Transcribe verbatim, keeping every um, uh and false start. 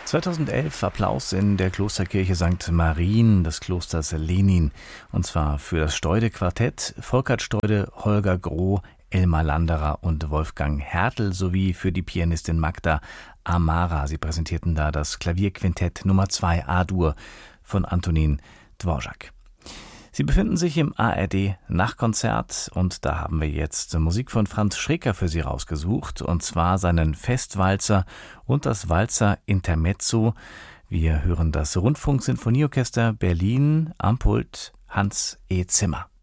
zweitausendelf Applaus in der Klosterkirche Sankt Marien des Klosters Lenin. Und zwar für das Steude-Quartett Volkert Steude, Holger Groh, Elmar Landerer und Wolfgang Hertel sowie für die Pianistin Magda Amara. Sie präsentierten da das Klavierquintett Nummer zwei A-Dur von Antonin Dvorak. Sie befinden sich im A R D Nachtkonzert und da haben wir jetzt Musik von Franz Schreker für Sie rausgesucht, und zwar seinen Festwalzer und das Walzer Intermezzo. Wir hören das Rundfunksinfonieorchester Berlin am Pult Hans E. Zimmer.